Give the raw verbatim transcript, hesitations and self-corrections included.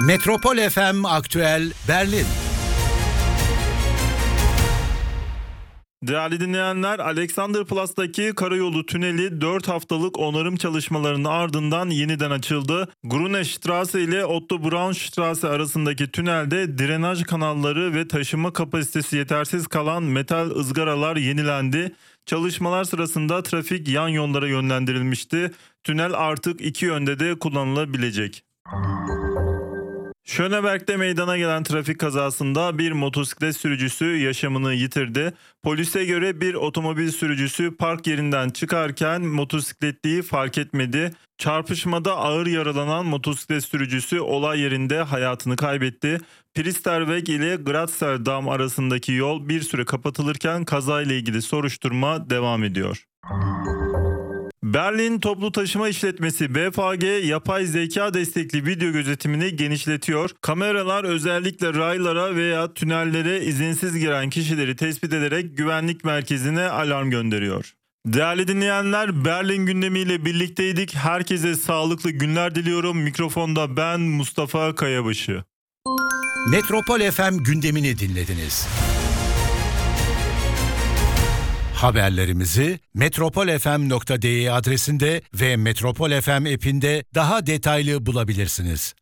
Metropol F M Aktüel Berlin. Değerli dinleyenler, Alexanderplas'taki karayolu tüneli dört haftalık onarım çalışmalarının ardından yeniden açıldı. Grünestraße ile Otto Braunstraße arasındaki tünelde drenaj kanalları ve taşıma kapasitesi yetersiz kalan metal ızgaralar yenilendi. Çalışmalar sırasında trafik yan yollara yönlendirilmişti. Tünel artık iki yönde de kullanılabilecek. Schöneberg'de meydana gelen trafik kazasında bir motosiklet sürücüsü yaşamını yitirdi. Polise göre bir otomobil sürücüsü park yerinden çıkarken motosikletliyi fark etmedi. Çarpışmada ağır yaralanan motosiklet sürücüsü olay yerinde hayatını kaybetti. Priesterweg ile Gratzeldam arasındaki yol bir süre kapatılırken kazayla ilgili soruşturma devam ediyor. Berlin Toplu Taşıma İşletmesi B F G yapay zeka destekli video gözetimini genişletiyor. Kameralar özellikle raylara veya tünellere izinsiz giren kişileri tespit ederek güvenlik merkezine alarm gönderiyor. Değerli dinleyenler, Berlin gündemiyle birlikteydik. Herkese sağlıklı günler diliyorum. Mikrofonda ben Mustafa Kayabaşı. Metropol F M gündemini dinlediniz. Haberlerimizi metropol f m nokta d e adresinde ve Metropol F M app'inde daha detaylı bulabilirsiniz.